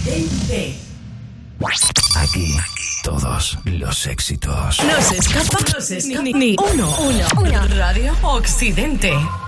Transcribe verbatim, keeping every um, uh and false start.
Occidente. Aquí, todos los éxitos. No se escapa, no se escapa ni, ni uno, uno, uno. Radio Occidente.